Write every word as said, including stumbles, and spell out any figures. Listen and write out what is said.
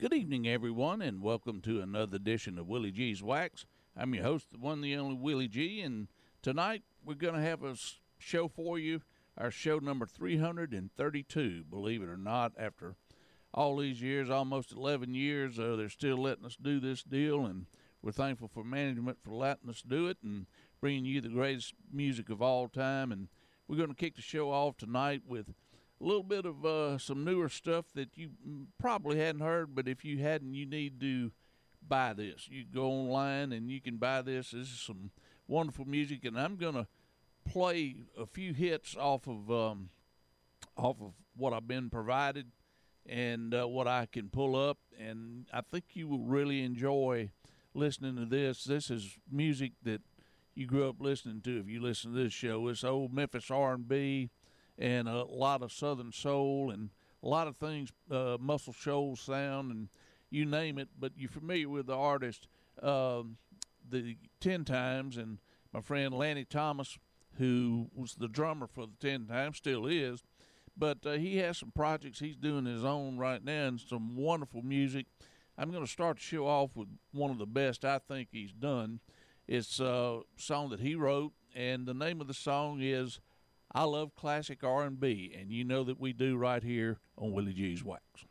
Good evening, everyone, and welcome to another edition of Willie G's Wax. I'm your host, the one, the only Willie G, and tonight we're going to have a show for you, our show number three hundred thirty-two, believe it or not. After all these years, almost eleven years, uh, they're still letting us do this deal, and we're thankful for management for letting us do it and bringing you the greatest music of all time. And we're going to kick the show off tonight with a little bit of uh, some newer stuff that you probably hadn't heard, but if you hadn't, you need to buy this. You go online and you can buy this. This is some wonderful music, and I'm going to play a few hits off of um, off of what I've been provided and uh, what I can pull up, and I think you will really enjoy listening to this. This is music that you grew up listening to if you listen to this show. It's old Memphis R and B and a lot of Southern soul and a lot of things, uh, Muscle Shoals sound, and you name it. But you're familiar with the artist, um, the Ten Times, and my friend Lanny Thomas, who was the drummer for the Ten Times, still is. But uh, he has some projects he's doing his own right now and some wonderful music. I'm going to start the show off with one of the best I think he's done. It's a song that he wrote, and the name of the song is I Love Classic R and B, and you know that we do right here on Willie G's Wax.